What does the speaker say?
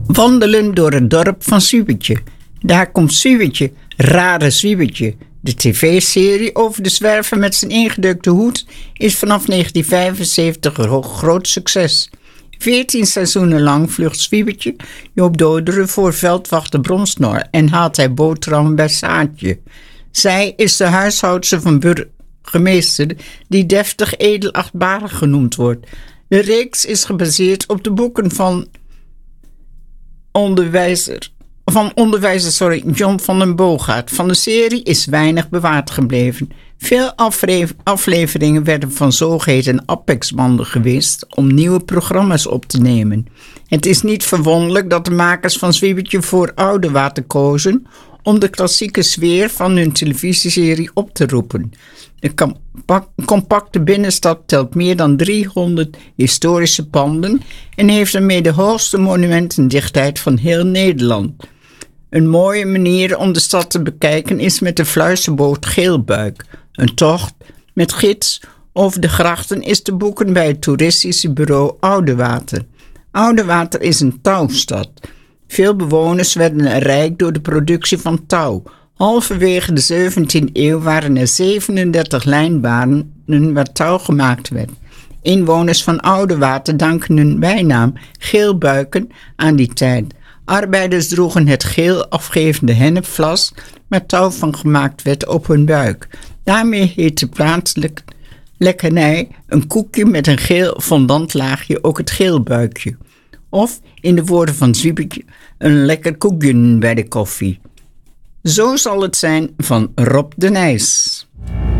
Wandelen door het dorp van Zwiebertje. Daar komt Zwiebertje, rare Zwiebertje. De tv-serie over de zwerver met zijn ingedrukte hoed is vanaf 1975 een groot succes. 14 seizoenen lang vlucht Zwiebertje Joop Doderen voor veldwachter Bronsnor en haalt hij boterhammen bij Saartje. Zij is de huishoudster van burgemeester die deftig edelachtbarig genoemd wordt. De reeks is gebaseerd op de boeken van onderwijzer John van den Boogaard. Van de serie is weinig bewaard gebleven. Veel afleveringen werden van zogeheten Apex-banden gewist om nieuwe programma's op te nemen. Het is niet verwonderlijk dat de makers van Zwiebertje voor Oudewater kozen om de klassieke sfeer van hun televisieserie op te roepen. De compacte binnenstad telt meer dan 300 historische panden en heeft daarmee de hoogste monumentendichtheid van heel Nederland. Een mooie manier om de stad te bekijken is met de fluisterboot Geelbuik. Een tocht met gids over de grachten is te boeken bij het toeristische bureau Oudewater. Oudewater is een touwstad. Veel bewoners werden er rijk door de productie van touw. Halverwege de 17e eeuw waren er 37 lijnbanen waar touw gemaakt werd. Inwoners van Oudewater danken hun bijnaam Geelbuiken aan die tijd. Arbeiders droegen het geel afgevende hennepvlas waar touw van gemaakt werd op hun buik. Daarmee heet de plaatselijke lekkernij een koekje met een geel fondantlaagje ook het geelbuikje. Of, in de woorden van Zwiebertje, een lekker koekje bij de koffie. Zo zal het zijn van Rob de Nijs.